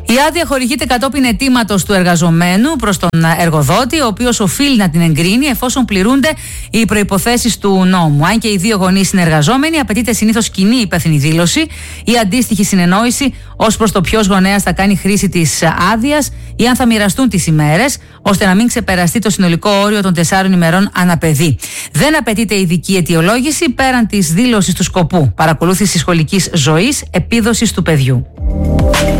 Η άδεια χορηγείται κατόπιν αιτήματος του εργαζομένου προς τον εργοδότη, ο οποίος οφείλει να την εγκρίνει εφόσον πληρούνται οι προϋποθέσεις του νόμου. Αν και οι δύο γονείς είναι εργαζόμενοι, απαιτείται συνήθως κοινή υπεύθυνη δήλωση ή αντίστοιχη συνεννόηση ως προς το ποιος γονέας θα κάνει χρήση της άδειας ή αν θα μοιραστούν τις ημέρες, ώστε να μην ξεπεραστεί το συνολικό όριο των 4 ημερών ανά παιδί. Δεν απαιτείται ειδική αιτιολόγηση πέραν της δήλωσης του σκοπού παρακολούθησης σχολικής ζωής, επίδοσης του παιδιού.